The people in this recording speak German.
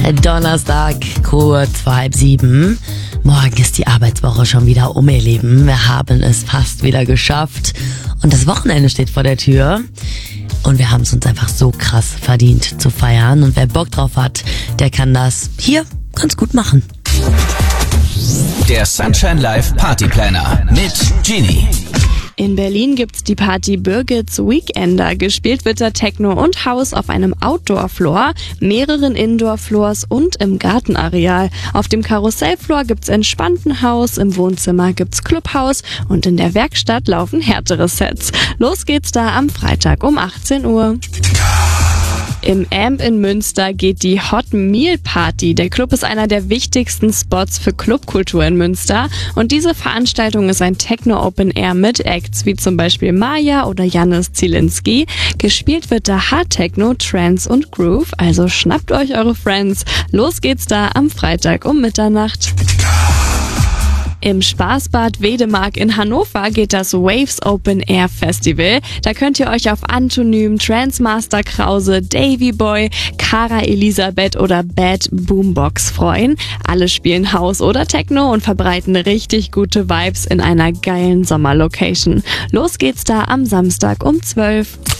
Donnerstag, kurz vor 6:30. Morgen ist die Arbeitswoche schon wieder um, ihr Lieben. Wir haben es fast wieder geschafft. Und das Wochenende steht vor der Tür. Und wir haben es uns einfach so krass verdient zu feiern. Und wer Bock drauf hat, der kann das hier ganz gut machen. Der Sunshine Live Party Planner mit Genie. In Berlin gibt's die Party Birgit's Weekender. Gespielt wird da Techno und House auf einem Outdoor-Floor, mehreren Indoor-Floors und im Gartenareal. Auf dem Karussellfloor gibt's entspannten House, im Wohnzimmer gibt's Clubhouse und in der Werkstatt laufen härtere Sets. Los geht's da am Freitag um 18 Uhr. Im Amp in Münster geht die Hot Meal Party. Der Club ist einer der wichtigsten Spots für Clubkultur in Münster. Und diese Veranstaltung ist ein Techno Open Air mit Acts wie zum Beispiel Maya oder Janis Zielinski. Gespielt wird da Hard Techno, Trance und Groove. Also schnappt euch eure Friends. Los geht's da am Freitag um Mitternacht. Im Spaßbad Wedemark in Hannover geht das Waves Open Air Festival. Da könnt ihr euch auf Antonym, Transmaster Krause, Davy Boy, Cara Elisabeth oder Bad Boombox freuen. Alle spielen House oder Techno und verbreiten richtig gute Vibes in einer geilen Sommerlocation. Los geht's da am Samstag um 12.